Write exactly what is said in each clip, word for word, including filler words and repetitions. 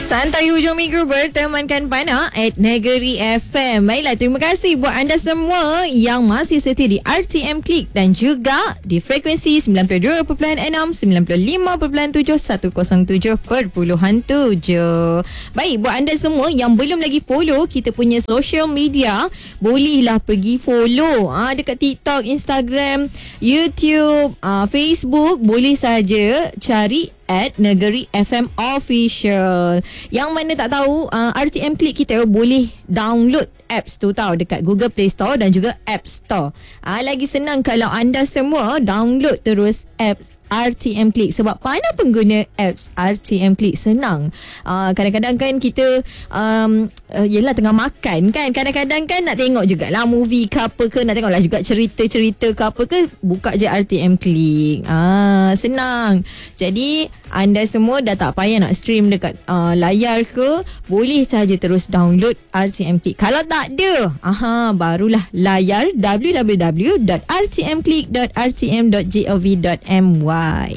Santai hujung minggu bertemankan Pana at Negeri F M. Baiklah, terima kasih buat anda semua yang masih setia di R T M Click dan juga di frekuensi sembilan puluh dua perpuluhan enam, sembilan puluh lima perpuluhan tujuh, seratus tujuh perpuluhan tujuh. Baik, buat anda semua yang belum lagi follow kita punya social media, bolehlah pergi follow ah, dekat TikTok, Instagram, YouTube, ah, Facebook. Boleh saja cari at Negeri F M Official. Yang mana tak tahu, uh, R T M Click kita boleh download apps tu tau dekat Google Play Store dan juga App Store. Uh, lagi senang kalau anda semua download terus apps R T M Click. Sebab mana pengguna apps R T M Click senang. Uh, kadang-kadang kan kita um, uh, yelah tengah makan kan, kadang-kadang kan nak tengok jugalah movie ke apa ke, nak tengok lah juga cerita-cerita ke apa ke, buka je R T M Click. Ah, senang. Jadi anda semua dah tak payah nak stream dekat uh, layar ke, boleh saja terus download R T M Click. Kalau tak ada, aha, barulah layar w w w dot r t m click dot r t m dot gov dot m y.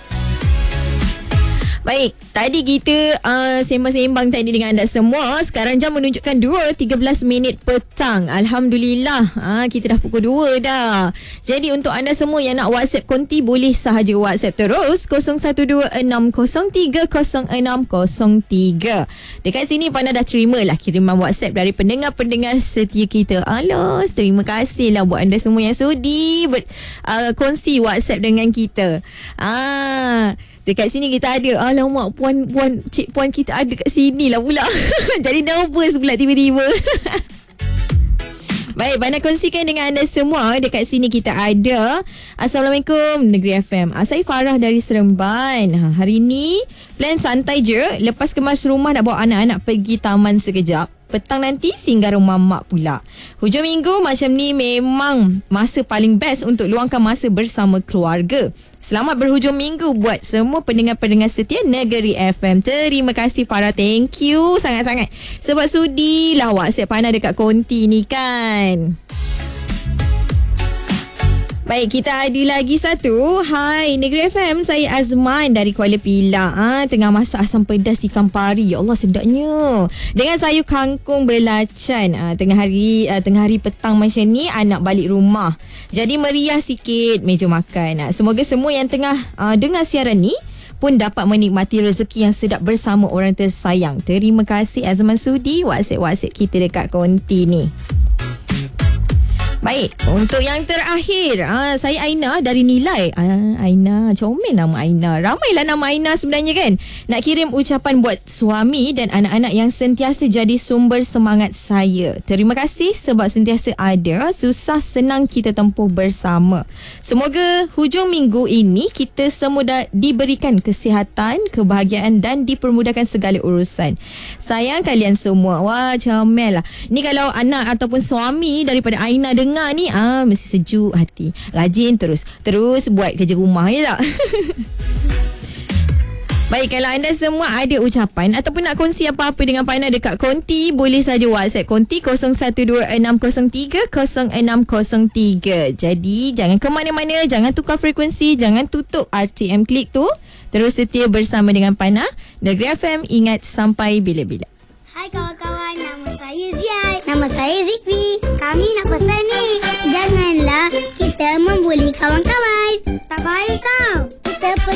Baik, tadi kita uh, sembang-sembang tadi dengan anda semua. Sekarang jam menunjukkan dua tiga belas minit petang. Alhamdulillah, uh, kita dah pukul dua dah. Jadi untuk anda semua yang nak WhatsApp konti, boleh sahaja WhatsApp terus kosong satu dua enam kosong tiga kosong enam kosong tiga. Dekat sini Pana dah terima lah kiriman WhatsApp dari pendengar-pendengar setia kita. Alah, terima kasih lah buat anda semua yang sudi ber, uh, kongsi WhatsApp dengan kita. Ah, dekat sini kita ada. Alamak, puan puan cik puan kita ada kat sini lah pula. Jadi nervous pula tiba-tiba. Baik, Bana kongsikan dengan anda semua. Dekat sini kita ada. Assalamualaikum Negeri F M. Saya Farah dari Seremban. Ha, hari ni plan santai je. Lepas kemas rumah nak bawa anak-anak pergi taman sekejap. Petang nanti singgah rumah mak pula. Hujung minggu macam ni memang masa paling best untuk luangkan masa bersama keluarga. Selamat berhujung minggu buat semua pendengar-pendengar setia Negeri F M. Terima kasih Farah, thank you sangat-sangat. Sebab sudilah WhatsApp Pana dekat konti ni kan. Baik, kita ada lagi satu. Hai Negeri F M, saya Azman dari Kuala Pilah. Ah, tengah masak asam pedas ikan pari. Ya Allah, sedapnya. Dengan sayur kangkung belacan. Ah, tengah hari ah, tengah hari petang macam ni, anak balik rumah. Jadi meriah sikit meja makan. Ah, semoga semua yang tengah ah, dengar siaran ni pun dapat menikmati rezeki yang sedap bersama orang tersayang. Terima kasih Azman sudi WhatsApp-WhatsApp kita dekat konti ni. Baik, untuk yang terakhir, ah, saya Aina dari Nilai. Ah, Aina, comel nama Aina. Ramailah nama Aina sebenarnya kan. Nak kirim ucapan buat suami dan anak-anak yang sentiasa jadi sumber semangat saya. Terima kasih sebab sentiasa ada. Susah senang kita tempuh bersama. Semoga hujung minggu ini kita semua dah diberikan kesihatan, kebahagiaan dan dipermudahkan segala urusan. Sayang kalian semua. Wah, comel lah. Ni kalau anak ataupun suami daripada Aina dengar ni, ah, mesti sejuk hati. Rajin terus Terus buat kerja rumah, ya tak? Baik, kalau anda semua ada ucapan ataupun nak kongsi apa-apa dengan Pana dekat konti, boleh saja WhatsApp konti kosong satu dua enam kosong tiga kosong enam kosong tiga. Jadi jangan ke mana-mana, jangan tukar frekuensi, jangan tutup R T M Click tu. Terus setia bersama dengan Pana Negeri F M. Ingat sampai bila-bila. Hai kawan-kawan, nama saya Ziai. Nama saya Zikri. Kami nak pesan ni, janganlah kita membuli kawan-kawan. Tak baik tau. Kita